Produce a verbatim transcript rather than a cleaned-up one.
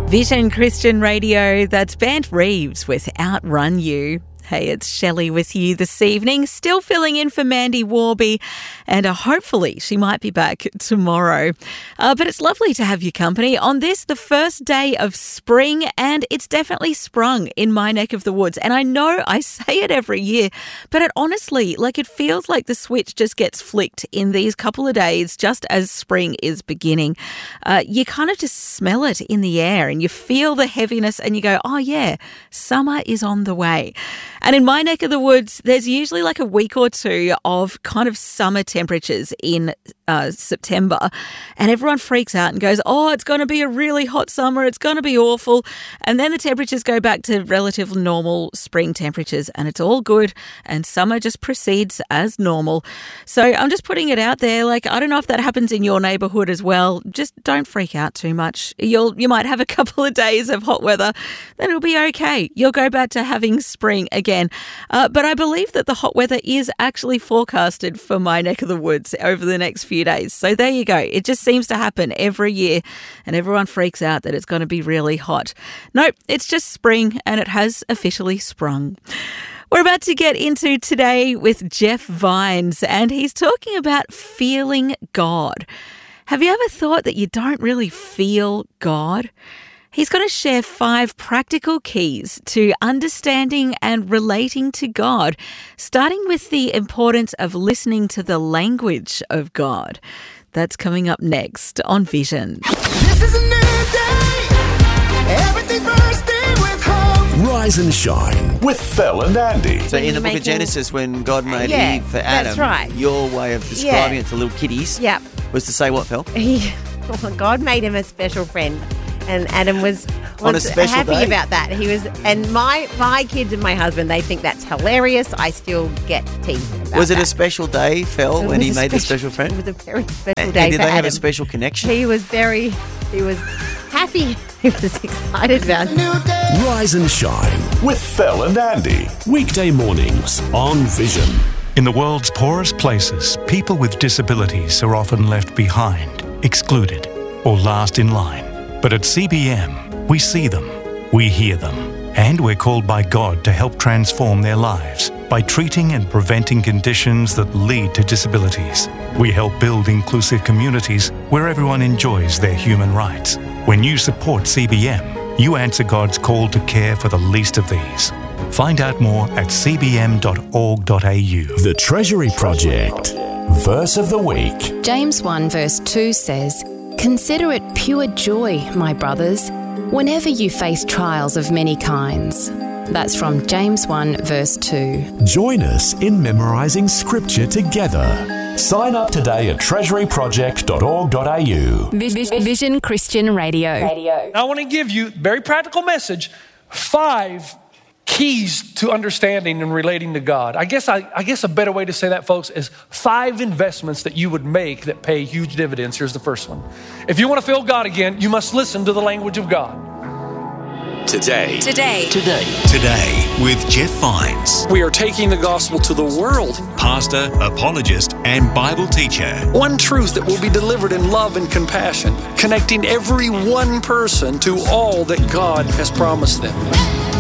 Vision Christian Radio, that's Band Reeves with Outrun You. Hey, it's Shelley with you this evening, still filling in for Mandy Warby, and uh, hopefully she might be back tomorrow. Uh, but it's lovely to have your company on this, the first day of spring, and it's definitely sprung in my neck of the woods. And I know I say it every year, but it honestly, like it feels like the switch just gets flicked in these couple of days just as spring is beginning. Uh, you kind of just smell it in the air and you feel the heaviness and you go, oh yeah, summer is on the way. And in my neck of the woods, there's usually like a week or two of kind of summer temperatures in uh, September. And everyone freaks out and goes, oh, it's going to be a really hot summer. It's going to be awful. And then the temperatures go back to relative normal spring temperatures and it's all good. And summer just proceeds as normal. So I'm just putting it out there. Like, I don't know if that happens in your neighbourhood as well. Just don't freak out too much. You'll, you might have a couple of days of hot weather. Then it'll be okay. You'll go back to having spring again. Again. Uh, but I believe that the hot weather is actually forecasted for my neck of the woods over the next few days. So there you go. It just seems to happen every year and everyone freaks out that it's going to be really hot. Nope, it's just spring and it has officially sprung. We're about to get into today with Jeff Vines and he's talking about feeling God. Have you ever thought that you don't really feel God? He's going to share five practical keys to understanding and relating to God, starting with the importance of listening to the language of God. That's coming up next on Vision. This is a new day. Everything bursting with hope. Rise and shine with Phil and Andy. So in the book making- of Genesis, when God made Yeah, Eve for Adam, that's right. your way of describing Yeah. it to little kiddies Yep. was to say what, Phil? He, oh, God made him a special friend. And Adam was, was On a special happy day? about that. He was, and my my kids and my husband, they think that's hilarious. I still get teased about Was it that. a special day, Phil, It when he was a made the special friend? It was a very special And, day and did for they have Adam. a special connection? He was very, he was happy. He was excited about it. New day. Rise and shine with Phil and Andy. Weekday mornings on Vision. In the world's poorest places, people with disabilities are often left behind, excluded, or last in line. But at C B M, we see them, we hear them, and we're called by God to help transform their lives by treating and preventing conditions that lead to disabilities. We help build inclusive communities where everyone enjoys their human rights. When you support C B M, you answer God's call to care for the least of these. Find out more at c b m dot org dot a u. The Treasury Project. Verse of the week. James one verse two says, "Consider it pure joy, my brothers, whenever you face trials of many kinds." That's from James one verse two. Join us in memorising scripture together. Sign up today at treasury project dot org dot a u. Vision Christian Radio. I want to give you a very practical message, five keys to understanding and relating to God. I guess I, I guess a better way to say that, folks, is five investments that you would make that pay huge dividends. Here's the first one. If you want to feel God again, you must listen to the language of God. Today. Today. Today. Today with Jeff Vines. We are taking the gospel to the world. Pastor, apologist, and Bible teacher. One truth that will be delivered in love and compassion, connecting every one person to all that God has promised them.